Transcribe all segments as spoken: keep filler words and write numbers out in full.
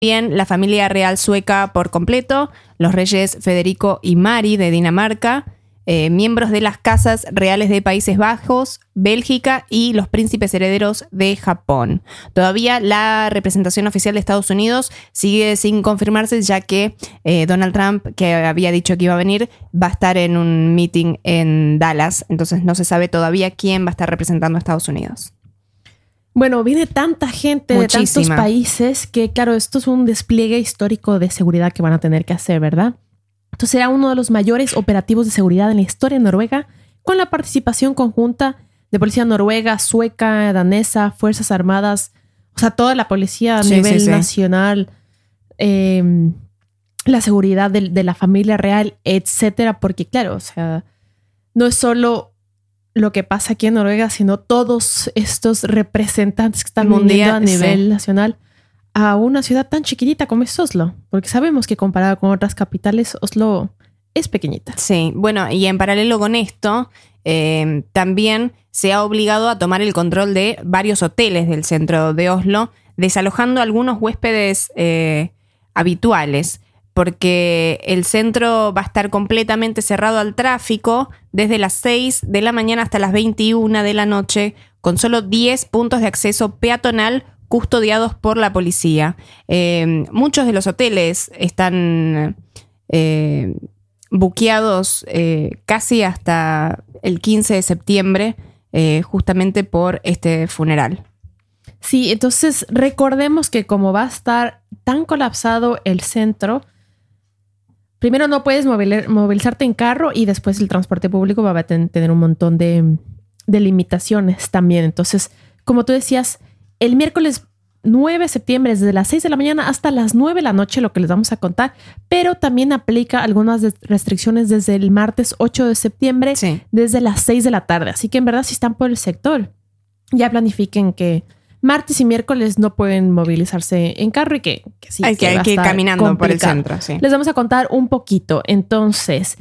También la familia real sueca por completo, los reyes Federico y Mari de Dinamarca, eh, miembros de las casas reales de Países Bajos, Bélgica y los príncipes herederos de Japón. Todavía la representación oficial de Estados Unidos sigue sin confirmarse, ya que eh, Donald Trump, que había dicho que iba a venir, va a estar en un meeting en Dallas. Entonces no se sabe todavía quién va a estar representando a Estados Unidos. Bueno, viene tanta gente Muchísima. de tantos países que, claro, esto es un despliegue histórico de seguridad que van a tener que hacer, ¿verdad? Entonces será uno de los mayores operativos de seguridad en la historia de Noruega, con la participación conjunta de policía noruega, sueca, danesa, fuerzas armadas, o sea, toda la policía a sí, nivel sí, sí. nacional, eh, la seguridad de, de la familia real, etcétera, porque claro, o sea, no es solo lo que pasa aquí en Noruega, sino todos estos representantes que están viniendo a nivel sí. nacional a una ciudad tan chiquitita como es Oslo, porque sabemos que comparado con otras capitales, Oslo es pequeñita. Sí, bueno, y en paralelo con esto, eh, también se ha obligado a tomar el control de varios hoteles del centro de Oslo, desalojando a algunos huéspedes eh, habituales, porque el centro va a estar completamente cerrado al tráfico desde las seis de la mañana hasta las veintiuna de la noche, con solo diez puntos de acceso peatonal custodiados por la policía. Eh, muchos de los hoteles están eh, buqueados eh, casi hasta el quince de septiembre, eh, justamente por este funeral. Sí, entonces recordemos que como va a estar tan colapsado el centro, primero no puedes movil- movilizarte en carro y después el transporte público va a ten- tener un montón de, de limitaciones también. Entonces, como tú decías, el miércoles nueve de septiembre, desde las seis de la mañana hasta las nueve de la noche, lo que les vamos a contar, pero también aplica algunas restricciones desde el martes ocho de septiembre, sí. desde las seis de la tarde. Así que en verdad, si están por el sector, ya planifiquen que martes y miércoles no pueden movilizarse en carro y que, que sí. Hay que, que hay que ir caminando complicado. Por el centro. Sí. Les vamos a contar un poquito. Entonces,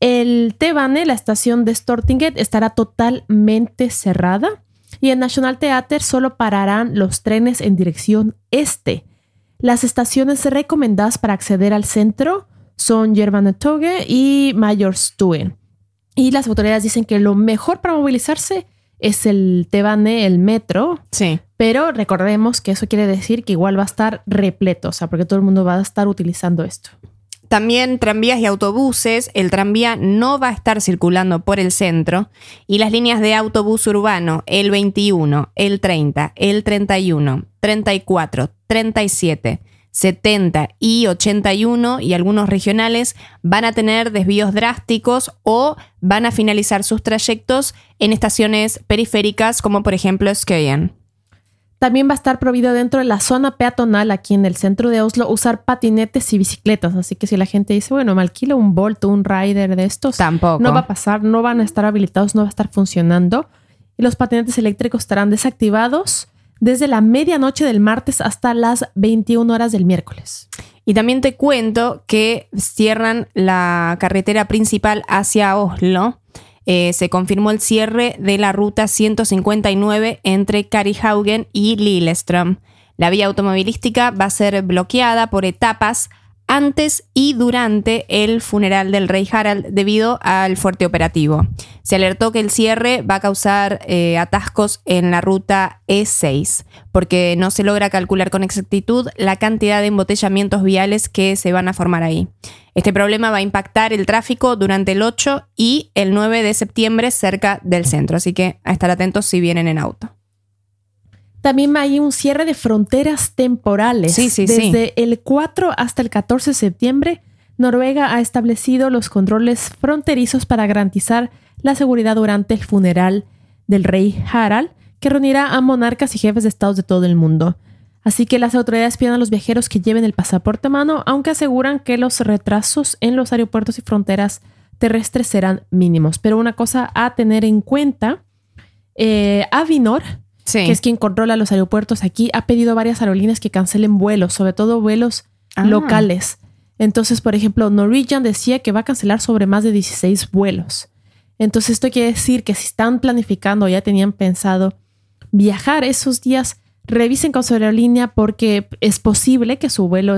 el T-Bane, la estación de Stortinget, estará totalmente cerrada. Y en National Theatre solo pararán los trenes en dirección este. Las estaciones recomendadas para acceder al centro son Jernbanetorget y Majorstuen. Y las autoridades dicen que lo mejor para movilizarse es el T-Bane, el metro. Sí. Pero recordemos que eso quiere decir que igual va a estar repleto, o sea, porque todo el mundo va a estar utilizando esto. También tranvías y autobuses. El tranvía no va a estar circulando por el centro y las líneas de autobús urbano, el veintiuno, el treinta, el treinta y uno, treinta y cuatro, treinta y siete, setenta y ochenta y uno y algunos regionales van a tener desvíos drásticos o van a finalizar sus trayectos en estaciones periféricas como por ejemplo Skøyen. También va a estar prohibido dentro de la zona peatonal aquí en el centro de Oslo usar patinetes y bicicletas. Así que si la gente dice, bueno, me alquilo un Bolt o un Rider de estos, tampoco. No va a pasar, no van a estar habilitados, no va a estar funcionando. Y los patinetes eléctricos estarán desactivados desde la medianoche del martes hasta las veintiuna horas del miércoles. Y también te cuento que cierran la carretera principal hacia Oslo. Eh, se confirmó el cierre de la ruta ciento cincuenta y nueve entre Karihaugen y Lillestrøm. La vía automovilística va a ser bloqueada por etapas antes y durante el funeral del rey Harald debido al fuerte operativo. Se alertó que el cierre va a causar eh, atascos en la ruta E seis porque no se logra calcular con exactitud la cantidad de embotellamientos viales que se van a formar ahí. Este problema va a impactar el tráfico durante el ocho y el nueve de septiembre cerca del centro, así que a estar atentos si vienen en auto. También hay un cierre de fronteras temporales. Sí, sí, Desde sí. el cuatro hasta el catorce de septiembre, Noruega ha establecido los controles fronterizos para garantizar la seguridad durante el funeral del rey Harald, que reunirá a monarcas y jefes de estados de todo el mundo. Así que las autoridades piden a los viajeros que lleven el pasaporte a mano, aunque aseguran que los retrasos en los aeropuertos y fronteras terrestres serán mínimos. Pero una cosa a tener en cuenta, eh, Avinor, sí. que es quien controla los aeropuertos aquí, ha pedido a varias aerolíneas que cancelen vuelos, sobre todo vuelos ah. locales. Entonces, por ejemplo, Norwegian decía que va a cancelar sobre más de dieciséis vuelos. Entonces, esto quiere decir que si están planificando o ya tenían pensado viajar esos días, revisen con su aerolínea porque es posible que su vuelo